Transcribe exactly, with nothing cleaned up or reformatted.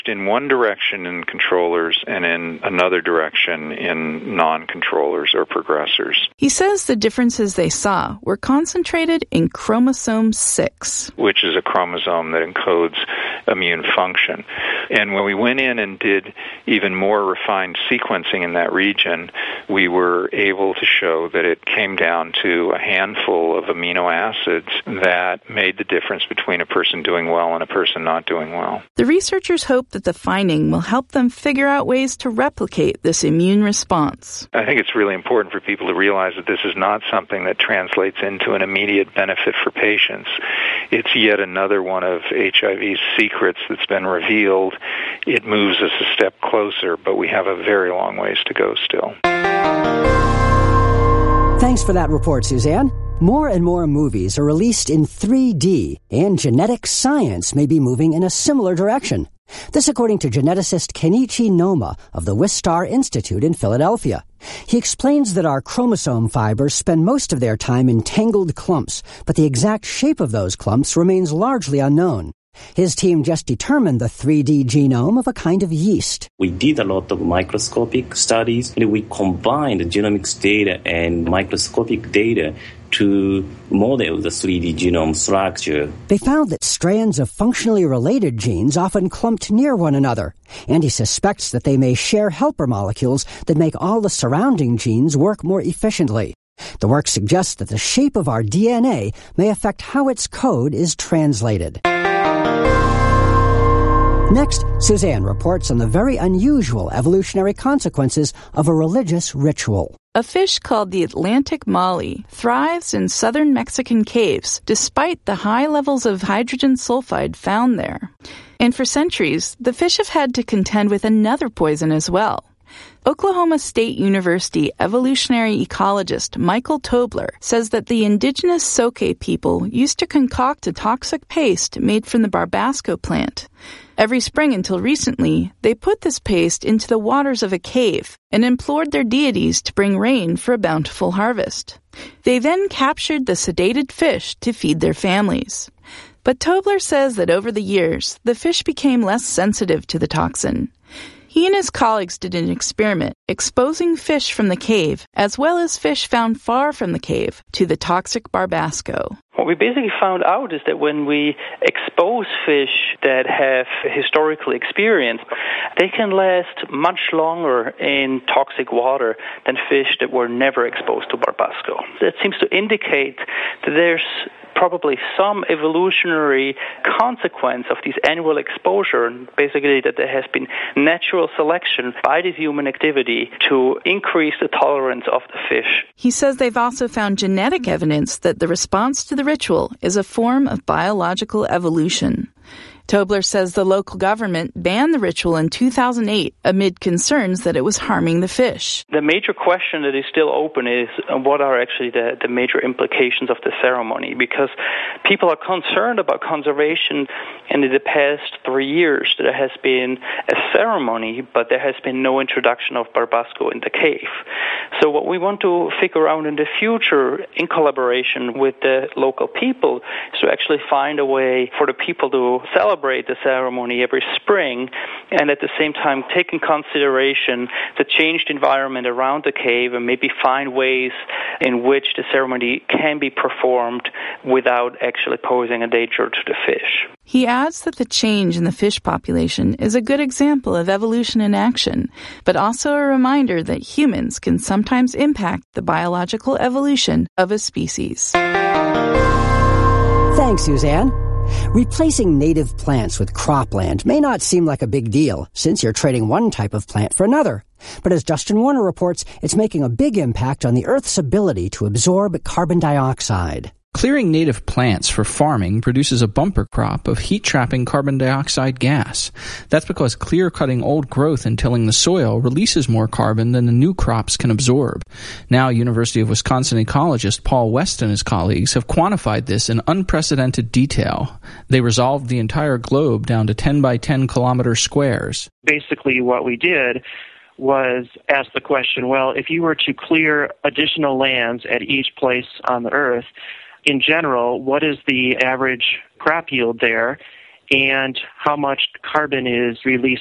in one direction in controllers and in another direction in non-controllers or progressors. He says the differences they saw were concentrated in chromosome six, which is a chromosome that encodes immune function. And when we went in and did even more refined sequencing in that region, we were able to show that it came down to a handful of amino acids that made the difference between a person doing well and a person not doing well. The researchers hope that the finding will help them figure out ways to replicate this immune response. I think it's really important for people to realize that this is not something that translates into an immediate benefit for patients. It's yet another one of H I V's secrets that's been revealed. It moves us a step closer, but we have a very long ways to go still. Thanks for that report, Suzanne. More and more movies are released in three D, and genetic science may be moving in a similar direction. This according to geneticist Kenichi Noma of the Wistar Institute in Philadelphia. He explains that our chromosome fibers spend most of their time in tangled clumps, but the exact shape of those clumps remains largely unknown. His team just determined the three D genome of a kind of yeast. We did a lot of microscopic studies, and we combined genomics data and microscopic data to model the three D genome structure. They found that strands of functionally related genes often clumped near one another, and he suspects that they may share helper molecules that make all the surrounding genes work more efficiently. The work suggests that the shape of our D N A may affect how its code is translated. Next, Suzanne reports on the very unusual evolutionary consequences of a religious ritual. A fish called the Atlantic molly thrives in southern Mexican caves despite the high levels of hydrogen sulfide found there. And for centuries, the fish have had to contend with another poison as well. Oklahoma State University evolutionary ecologist Michael Tobler says that the indigenous Soke people used to concoct a toxic paste made from the barbasco plant. Every spring until recently, they put this paste into the waters of a cave and implored their deities to bring rain for a bountiful harvest. They then captured the sedated fish to feed their families. But Tobler says that over the years, the fish became less sensitive to the toxin. He and his colleagues did an experiment exposing fish from the cave, as well as fish found far from the cave, to the toxic barbasco. What we basically found out is that when we expose fish that have historical experience, they can last much longer in toxic water than fish that were never exposed to barbasco. That seems to indicate that there's probably some evolutionary consequence of this annual exposure, basically that there has been natural selection by the human activity to increase the tolerance of the fish. He says they've also found genetic evidence that the response to the ritual is a form of biological evolution. Tobler says the local government banned the ritual in two thousand eight amid concerns that it was harming the fish. The major question that is still open is uh, what are actually the, the major implications of the ceremony, because people are concerned about conservation, and in the past three years there has been a ceremony, but there has been no introduction of barbasco in the cave. So what we want to figure out in the future, in collaboration with the local people, is to actually find a way for the people to celebrate the ceremony every spring, and at the same time take in consideration the changed environment around the cave and maybe find ways in which the ceremony can be performed without actually posing a danger to the fish. He adds that the change in the fish population is a good example of evolution in action, but also a reminder that humans can sometimes impact the biological evolution of a species. Thanks, Suzanne. Replacing native plants with cropland may not seem like a big deal, since you're trading one type of plant for another. But as Justin Warner reports, it's making a big impact on the Earth's ability to absorb carbon dioxide. Clearing native plants for farming produces a bumper crop of heat-trapping carbon dioxide gas. That's because clear-cutting old growth and tilling the soil releases more carbon than the new crops can absorb. Now, University of Wisconsin ecologist Paul West and his colleagues have quantified this in unprecedented detail. They resolved the entire globe down to ten by ten kilometer squares. Basically, what we did was ask the question, well, if you were to clear additional lands at each place on the Earth, in general, what is the average crop yield there? and how much carbon is released